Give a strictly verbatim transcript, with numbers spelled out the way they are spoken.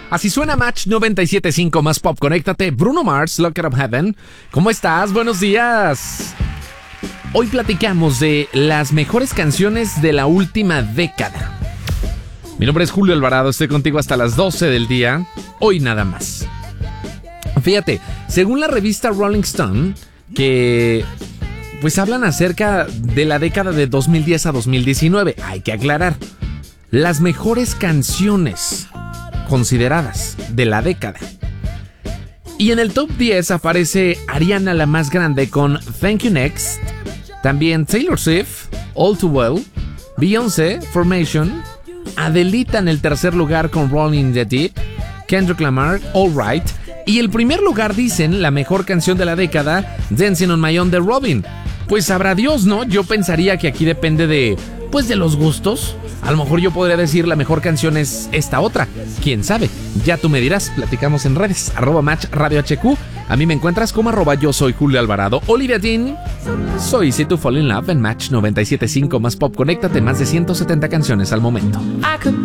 Así suena Match noventa y siete punto cinco más pop. Conéctate, Bruno Mars, Lock It Up Heaven. ¿Cómo estás? Buenos días. Hoy platicamos de las mejores canciones de la última década. Mi nombre es Julio Alvarado, estoy contigo hasta las doce del día. Hoy nada más. Fíjate, según la revista Rolling Stone, que pues hablan acerca de la década de dos mil diez a dos mil diecinueve. Hay que aclarar, las mejores canciones consideradas de la década. Y en el top diez aparece Ariana, la más grande, con Thank You Next. También Taylor Swift, All Too Well. Beyoncé, Formation. Adelita en el tercer lugar con Rolling in the Deep. Kendrick Lamar, All Right. Y el primer lugar dicen la mejor canción de la década, Dancing on My Own de Robyn. Pues sabrá Dios, ¿no? Yo pensaría que aquí depende de, pues de los gustos. A lo mejor yo podría decir la mejor canción es esta otra. ¿Quién sabe? Ya tú me dirás. Platicamos en redes, arroba Match Radio H Q. A mí me encuentras como arroba yo soy Julio Alvarado. Olivia Dean, soy Easy to Fall in Love en Match noventa y siete punto cinco más pop. Conéctate, más de ciento setenta canciones al momento. I could